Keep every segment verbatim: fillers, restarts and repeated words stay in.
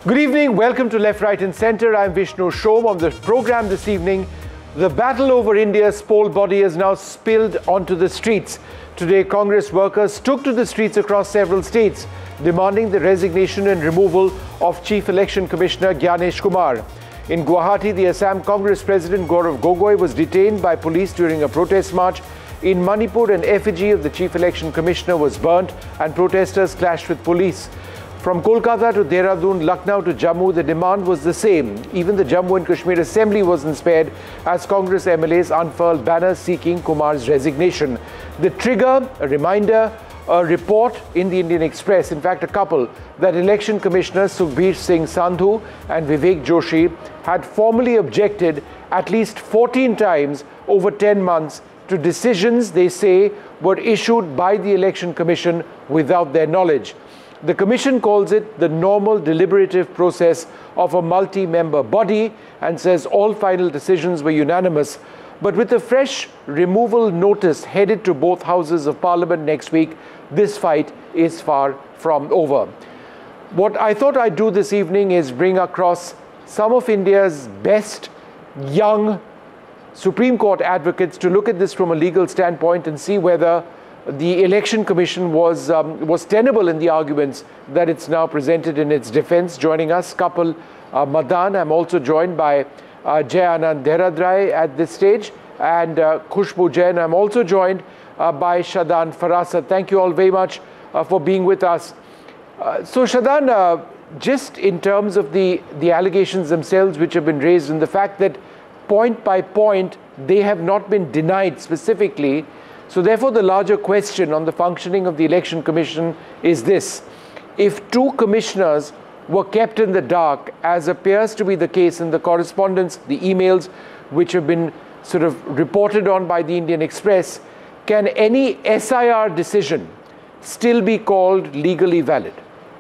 Good evening, welcome to Left, Right and Centre. I'm Vishnu Shom. On the programme this evening, the battle over India's poll body has now spilled onto the streets. Today, Congress workers took to the streets across several states, demanding the resignation and removal of Chief Election Commissioner Gyanesh Kumar. In Guwahati, the Assam Congress President Gaurav Gogoi was detained by police during a protest march. In Manipur, an effigy of the Chief Election Commissioner was burnt and protesters clashed with police. From Kolkata to Dehradun, Lucknow to Jammu, the demand was the same. Even the Jammu and Kashmir Assembly wasn't spared as Congress M L As unfurled banners seeking Kumar's resignation. The trigger, a reminder, a report in the Indian Express, in fact a couple, that Election Commissioners Sukhbir Singh Sandhu and Vivek Joshi had formally objected at least fourteen times over ten months to decisions they say were issued by the Election Commission without their knowledge. The Commission calls it the normal deliberative process of a multi-member body and says all final decisions were unanimous. But with a fresh removal notice headed to both houses of Parliament next week, this fight is far from over. What I thought I'd do this evening is bring across some of India's best young Supreme Court advocates to look at this from a legal standpoint and see whether the Election Commission was um, was tenable in the arguments that it's now presented in its defense. Joining us, Kapil uh, Madan. I'm also joined by uh, Jay Anand Dehradrai at this stage, and uh, Khushbu Jain. I'm also joined uh, by Shadan Farasat. Thank you all very much uh, for being with us. Uh, so, Shadan, uh, just in terms of the, the allegations themselves which have been raised and the fact that point by point they have not been denied specifically. So therefore, the larger question on the functioning of the Election Commission is this. If two commissioners were kept in the dark, as appears to be the case in the correspondence, the emails which have been sort of reported on by the Indian Express, can any S I R decision still be called legally valid?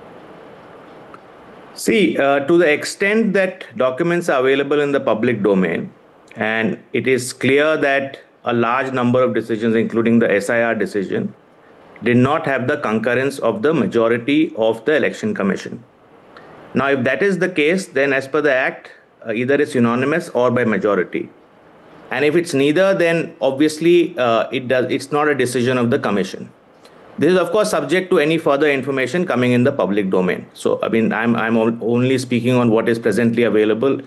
See, uh, to the extent that documents are available in the public domain, and it is clear that a large number of decisions, including the S I R decision, did not have the concurrence of the majority of the Election Commission. Now, if that is the case, then as per the Act, uh, either it's unanimous or by majority. And if it's neither, then obviously uh, it does. It's not a decision of the Commission. This is, of course, subject to any further information coming in the public domain. So, I mean, I'm, I'm only speaking on what is presently available